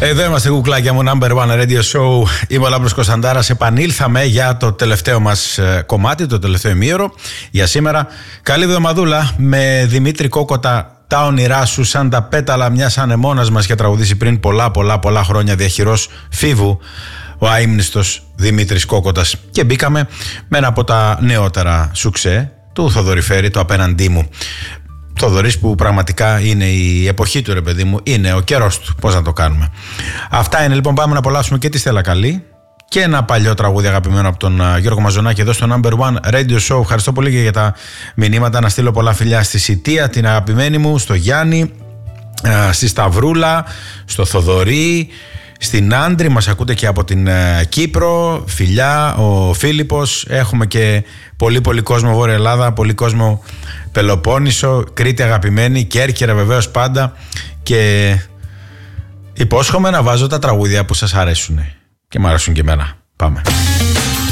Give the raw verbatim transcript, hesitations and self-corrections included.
Εδώ είμαστε, κουκλάκια μου, Number One Radio Show. Είμαι ο Λάμπρος Κωνσταντάρας. Επανήλθαμε για το τελευταίο μας κομμάτι, το τελευταίο ημίωρο για σήμερα. Καλή εβδομαδούλα με Δημήτρη Κόκοτα. Τα όνειρά σου σαν τα πέταλα μιας ανεμόνας μας είχε τραγουδήσει πριν πολλά πολλά πολλά χρόνια διαχειρός Φίβου ο αείμνηστος Δημήτρης Κόκοτας. Και μπήκαμε με ένα από τα νεότερα σουξέ του Θοδωρή Φέρη, το Απέναντί μου. Θοδωρής που πραγματικά είναι η εποχή του, ρε παιδί μου, είναι ο καιρός του, πώς να το κάνουμε. Αυτά είναι, λοιπόν, πάμε να απολαύσουμε και τη Στέλλα Καλή και ένα παλιό τραγούδι αγαπημένο από τον Γιώργο Μαζονάκη εδώ στο Number One Radio Show. Ευχαριστώ πολύ και για τα μηνύματα. Να στείλω πολλά φιλιά στη Σιτία, την αγαπημένη μου, στο Γιάννη, στη Σταυρούλα, στο Θοδωρή, στην Άντρη, μας ακούτε και από την Κύπρο, φιλιά, ο Φίλιππος. Έχουμε και πολύ πολύ κόσμο Βόρεια Ελλάδα, πολύ κόσμο Πελοπόννησο, Κρήτη αγαπημένη, Κέρκυρα βεβαίως πάντα. Και υπόσχομαι να βάζω τα τραγούδια που σας αρέσουν και μου αρέσουν και εμένα. Πάμε.